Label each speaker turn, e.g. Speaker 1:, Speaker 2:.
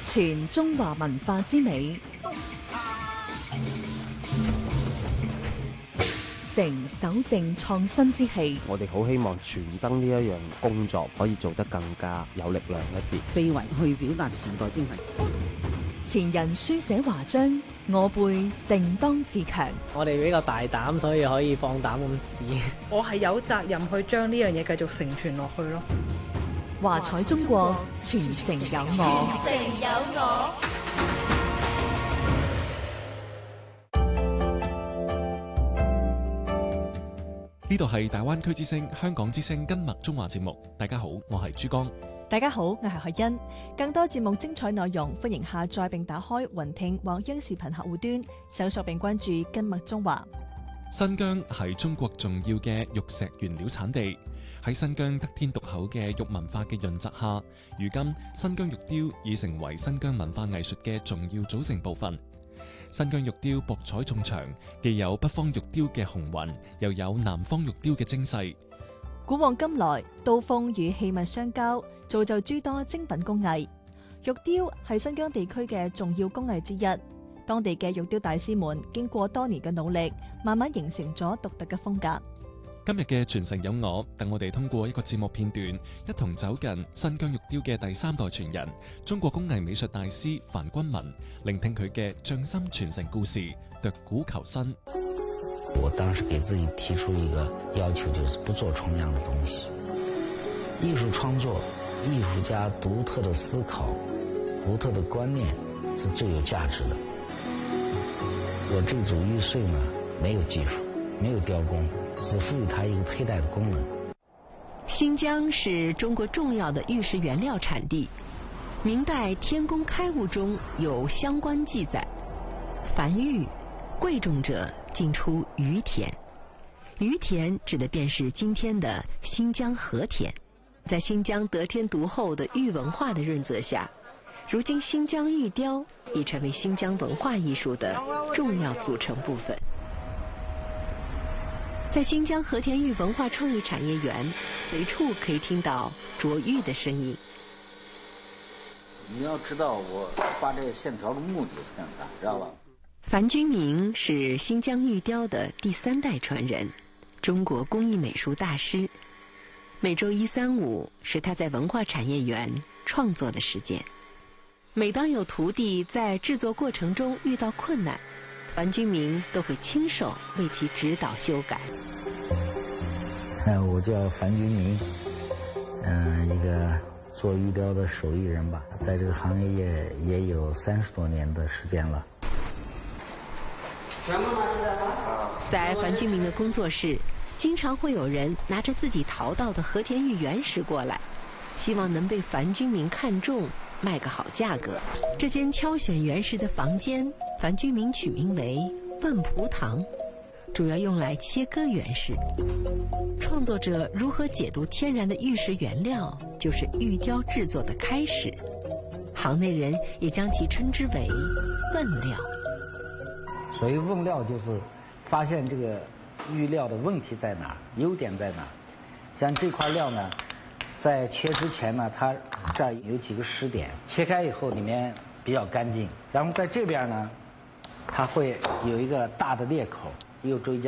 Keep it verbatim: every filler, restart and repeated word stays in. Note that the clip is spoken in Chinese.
Speaker 1: 傳中華文化之美，成守正創新之氣。
Speaker 2: 我哋好希望傳燈呢一樣工作可以做得更加有力量一啲，
Speaker 3: 非遺去表達時代精神。
Speaker 1: 前人書寫華章，我輩定當自強。
Speaker 4: 我哋比較大膽，所以可以放膽咁試。
Speaker 5: 我係有責任去將呢樣嘢繼續承傳落去咯。
Speaker 1: 華彩中國，傳承有我。
Speaker 6: 傳承有我。
Speaker 7: 呢度係大灣區之聲、香港之聲跟麥中華節目。大家好，我係珠江。
Speaker 8: 大家好，我係海欣。更多節目精彩內容，歡迎下載並打開雲聽或央視頻客戶端，搜索並關注跟麥中華。
Speaker 7: 新疆係中國重要嘅玉石原料產地，喺新疆得天獨厚嘅玉文化嘅潤澤下，如今新疆玉雕已成為新疆文化藝術嘅重要組成部分。新疆玉雕博采眾長，既有北方玉雕嘅雄渾，又有南方玉雕嘅精細。
Speaker 8: 古往今來，刀鋒與器物相交，造就諸多精品工藝。玉雕係新疆地區嘅重要工藝之一，當地嘅玉雕大師們經過多年嘅努力，慢慢形成咗獨特嘅風格。
Speaker 7: 今日嘅傳承有我，等我哋通過一個節目片段，一同走近新疆玉雕嘅第三代傳人，中國工藝美術大師樊君文，聆聽佢嘅匠心傳承故事，奪古求新。
Speaker 9: 我當時給自己提出一個要求，就是不做重樣的東西。藝術創作，藝術家獨特的思考，獨特的觀念是最有價值的。我這組玉穗呢，沒有技術，沒有雕工，只賦予它一個佩戴的功能。
Speaker 10: 新疆是中國重要的玉石原料產地，明代《天工開物》中有相關記載：凡玉貴重者，進出於田。於田指的便是今天的新疆和田。在新疆得天獨厚的玉文化的潤澤下，如今新疆玉雕已成為新疆文化藝術的重要組成部分。在新疆和田玉文化創意產業園，隨處可以聽到琢玉的聲音。
Speaker 9: 你要知道我畫這個線條的目的是幹啥，知道吧？
Speaker 10: 樊君明是新疆玉雕的第三代傳人，中國工藝美術大師。每周一、三、五是他在文化產業園創作的時間。每當有徒弟在製作過程中遇到困難，樊君明都會親手為其指導修改。
Speaker 9: 我叫樊君明，嗯，一個做玉雕的手藝人吧，在這個行業也也有三十多年的時間了。
Speaker 10: 在樊君明的工作室，經常會有人拿着自己淘到的和田玉原石過來，希望能被樊君明看中，賣個好價格。這間挑選原石的房間，樊君明取名為萬蒲堂，主要用來切割原石。創作者如何解讀天然的玉石原料，就是玉雕製作的開始。行內人也將其稱之為問料。
Speaker 9: 所謂問料，就是發現這個玉料的問題在哪，優點在哪。像這塊料呢，在切之前呢，它這兒有幾個蝕點，切開以後裡面比較乾淨。然後在這邊呢，它會有一個大的裂口，又追加